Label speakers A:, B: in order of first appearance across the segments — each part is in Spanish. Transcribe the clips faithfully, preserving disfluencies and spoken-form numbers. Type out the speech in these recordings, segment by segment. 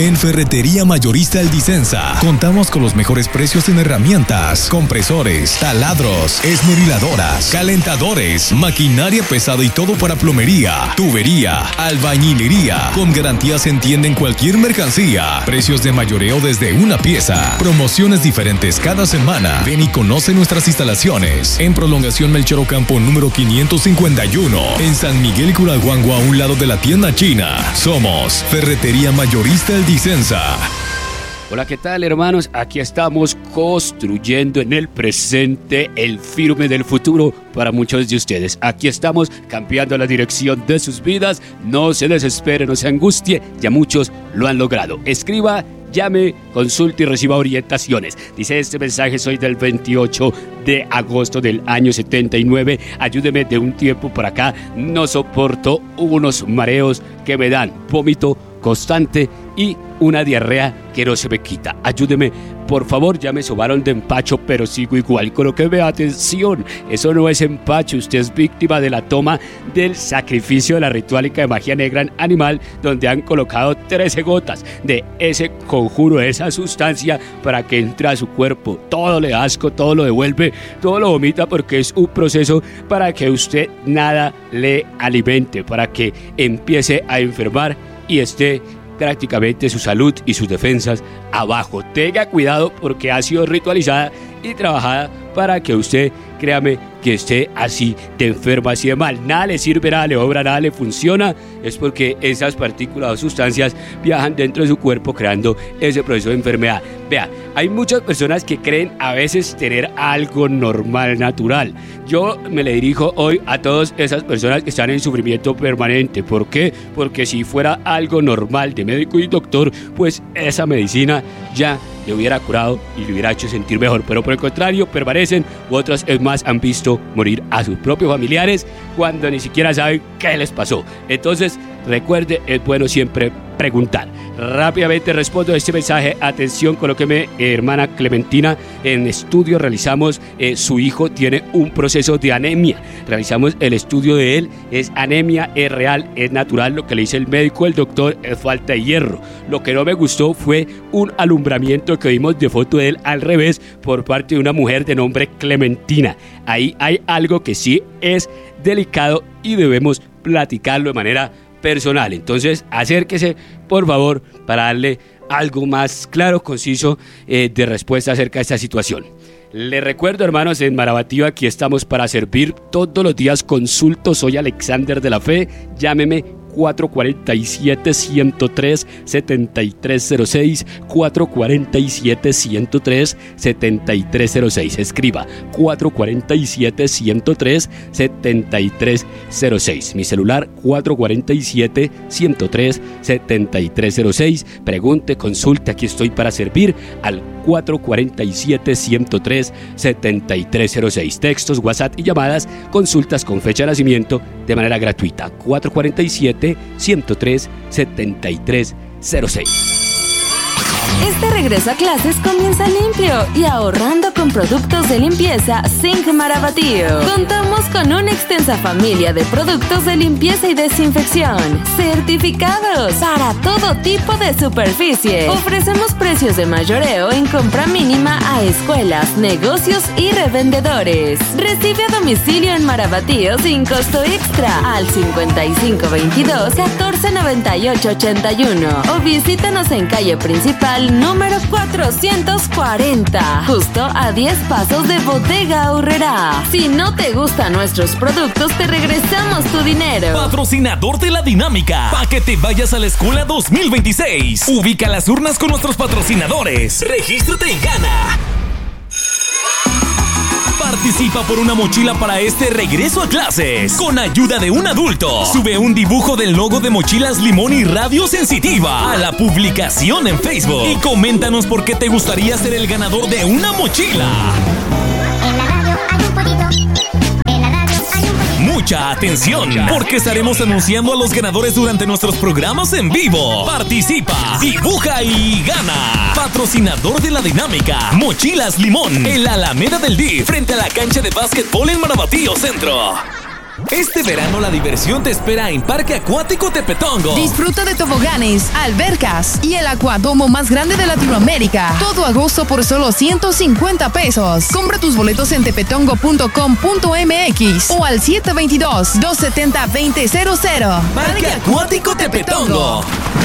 A: En Ferretería Mayorista El Dicenza contamos con los mejores precios en herramientas, compresores, taladros, esmeriladoras, calentadores, maquinaria pesada y todo para plomería, tubería, albañilería. Con garantías se entienden cualquier mercancía. Precios de mayoreo desde una pieza. Promociones diferentes cada semana. Ven y conoce nuestras instalaciones. En Prolongación Melchor Ocampo número quinientos cincuenta y uno. En San Miguel Curaguango, a un lado de la tienda china. Somos Ferretería Mayorista El Dicenza.
B: Hola, ¿qué tal, hermanos? Aquí estamos construyendo en el presente el firme del futuro para muchos de ustedes. Aquí estamos cambiando la dirección de sus vidas. No se desespere, no se angustie. Ya muchos lo han logrado. Escriba, llame, consulte y reciba orientaciones. Dice este mensaje: soy del veintiocho de agosto del año setenta y nueve. Ayúdeme, de un tiempo por acá no soporto unos mareos que me dan, vómito constante y una diarrea que no se me quita. Ayúdeme, por favor. Ya me sobaron de empacho, pero sigo igual. Colóqueme atención, eso no es empacho. Usted es víctima de la toma del sacrificio de la rituálica de magia negra animal, donde han colocado trece gotas de ese conjuro, de esa sustancia, para que entre a su cuerpo. Todo le da asco, todo lo devuelve, todo lo vomita, porque es un proceso para que usted nada le alimente, para que empiece a enfermar y esté prácticamente su salud y sus defensas abajo. Tenga cuidado, porque ha sido ritualizada y trabajada para que usted, créame, que esté así de enferma, así de mal. Nada le sirve, nada le obra, nada le funciona. Es porque esas partículas o sustancias viajan dentro de su cuerpo, creando ese proceso de enfermedad. Vea, hay muchas personas que creen a veces tener algo normal, natural. Yo me le dirijo hoy a todas esas personas que están en sufrimiento permanente. ¿Por qué? Porque si fuera algo normal de médico y doctor, pues esa medicina ya le hubiera curado y le hubiera hecho sentir mejor. Pero por el contrario, permanecen, u otros, es más, han visto morir a sus propios familiares cuando ni siquiera saben qué les pasó. Entonces, recuerde, es bueno siempre preguntar. Rápidamente respondo a este mensaje. Atención, colóqueme, eh, hermana Clementina. En estudio realizamos, eh, su hijo tiene un proceso de anemia. Realizamos el estudio de él. Es anemia, es real, es natural. Lo que le dice el médico, el doctor, es falta de hierro. Lo que no me gustó fue un alumbramiento que vimos de foto de él al revés por parte de una mujer de nombre Clementina. Ahí hay algo que sí es delicado y debemos platicarlo de manera personal. Entonces, acérquese, por favor, para darle algo más claro, conciso, eh, de respuesta acerca de esta situación. Les recuerdo, hermanos, en Marabatío aquí estamos para servir todos los días. Consulto, soy Alexander de la Fe. Llámeme cuatro cuatro siete, uno cero tres, siete tres cero seis, cuatro cuatro siete, uno cero tres, siete tres cero seis. Escriba cuatro cuatro siete, uno cero tres, siete tres cero seis. Mi celular cuatro cuatro siete, uno cero tres, siete tres cero seis. Pregunte, consulte, aquí estoy para servir al cuatro cuatro siete, uno cero tres, siete tres cero seis. Textos, WhatsApp y llamadas, consultas con fecha de nacimiento de manera gratuita. cuatro cuatro siete, uno cero tres, siete tres cero seis.
C: Este regreso a clases comienza limpio y ahorrando con productos de limpieza Zinc Marabatío. Contamos con una extensa familia de productos de limpieza y desinfección certificados para todo tipo de superficie. Ofrecemos precios de mayoreo en compra mínima a escuelas, negocios y revendedores. Recibe a domicilio en Marabatío sin costo extra al cincuenta y cinco veintidós, catorce noventa y ocho ochenta y uno o visítanos en calle principal número cuatrocientos cuarenta, justo a diez pasos de Bodega Aurrerá. Si no te gustan nuestros productos, te regresamos tu dinero.
D: Patrocinador de la dinámica, para que te vayas a la escuela dos mil veintiséis. Ubica las urnas con nuestros patrocinadores. Regístrate y gana. Participa por una mochila para este regreso a clases con ayuda de un adulto. Sube un dibujo del logo de Mochilas Limón y Radio Sensitiva a la publicación en Facebook y coméntanos por qué te gustaría ser el ganador de una mochila.
E: En la radio hay un poquito. En la radio hay un poquito.
D: Mucha atención, porque estaremos anunciando a los ganadores durante nuestros programas en vivo. Participa, dibuja y gana. Patrocinador de la dinámica, Mochilas Limón, en la Alameda del D I F, frente a la cancha de básquetbol en Marabatío Centro. Este verano la diversión te espera en Parque Acuático Tepetongo.
F: Disfruta de toboganes, albercas y el acuadomo más grande de Latinoamérica. Todo agosto por solo ciento cincuenta pesos. Compra tus boletos en tepetongo punto com punto m x o al siete dos dos, dos siete cero, dos cero cero.
D: Parque Acuático Tepetongo.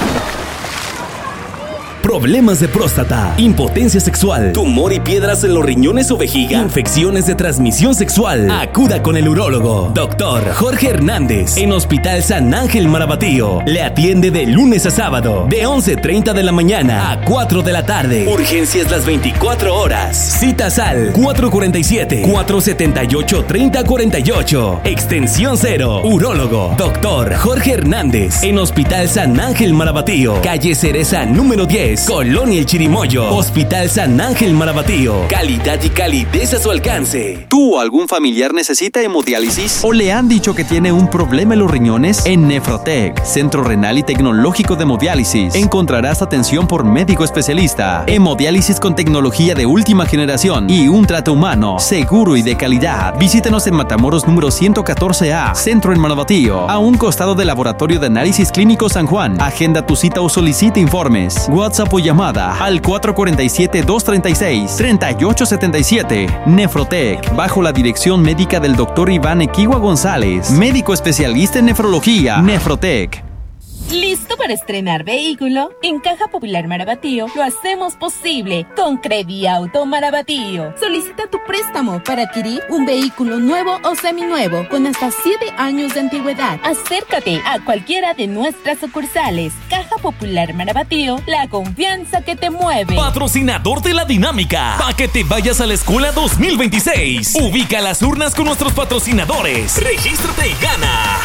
G: Problemas de próstata, impotencia sexual, tumor y piedras en los riñones o vejiga, infecciones de transmisión sexual. Acuda con el urólogo, doctor Jorge Hernández, en Hospital San Ángel Marabatío. Le atiende de lunes a sábado, de once treinta de la mañana a cuatro de la tarde. Urgencias las veinticuatro horas. Citas al cuatro cuatro siete, cuatro siete ocho, tres cero cuatro ocho. Extensión cero. Urólogo, doctor Jorge Hernández, en Hospital San Ángel Marabatío. Calle Cereza número diez. Colonia El Chirimoyo. Hospital San Ángel Marabatío. Calidad y calidez a su alcance.
H: ¿Tú o algún familiar necesita hemodiálisis?
I: ¿O le han dicho que tiene un problema en los riñones? En Nefrotec, Centro Renal y Tecnológico de Hemodiálisis, encontrarás atención por médico especialista, hemodiálisis con tecnología de última generación y un trato humano, seguro y de calidad. Visítanos en Matamoros número ciento catorce A, Centro en Marabatío, a un costado del Laboratorio de Análisis Clínico San Juan. Agenda tu cita o solicita informes. WhatsApp o llamada al cuatro cuatro siete, dos tres seis, tres ocho siete siete. Nefrotec, bajo la dirección médica del doctor Iván Equigua González, médico especialista en nefrología. Nefrotec.
J: ¿Listo para estrenar vehículo? En Caja Popular Marabatío lo hacemos posible con Crediauto Marabatío. Solicita tu préstamo para adquirir un vehículo nuevo o seminuevo con hasta siete años de antigüedad. Acércate a cualquiera de nuestras sucursales. Caja Popular Marabatío, la confianza que te mueve.
D: Patrocinador de la dinámica, para que te vayas a la escuela dos mil veintiséis. Ubica las urnas con nuestros patrocinadores. Regístrate y gana.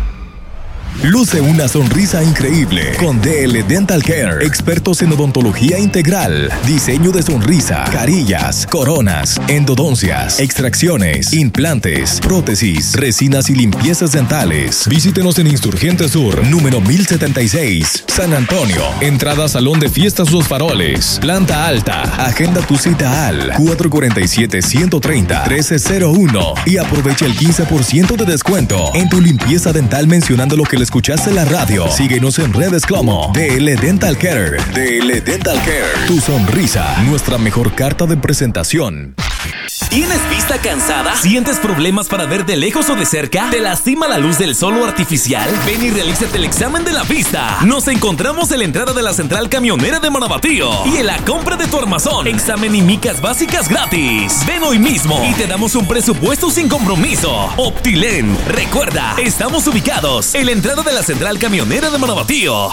A: Luce una sonrisa increíble con D L Dental Care, expertos en odontología integral, diseño de sonrisa, carillas, coronas, endodoncias, extracciones, implantes, prótesis, resinas y limpiezas dentales. Visítenos en Insurgente Sur, número mil setenta y seis, San Antonio. Entrada Salón de Fiestas Los Faroles, planta alta. Agenda tu cita al cuatro cuatro siete, uno tres cero, uno tres cero uno y aprovecha el quince por ciento de descuento en tu limpieza dental mencionando lo que le escuchaste en la radio. Síguenos en redes como D L Dental Care. D L Dental Care. Tu sonrisa, nuestra mejor carta de presentación.
D: ¿Tienes vista cansada? ¿Sientes problemas para ver de lejos o de cerca? ¿Te lastima la luz del sol o artificial? Ven y realízate el examen de la vista. Nos encontramos en la entrada de la Central Camionera de Marabatío y en la compra de tu armazón. Examen y micas básicas gratis. Ven hoy mismo y te damos un presupuesto sin compromiso. Optilen. Recuerda, estamos ubicados en la entrada de la Central Camionera de Marabatío.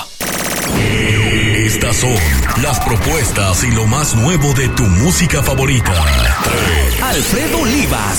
A: Estas son las propuestas y lo más nuevo de tu música favorita.
D: Alfredo Olivas,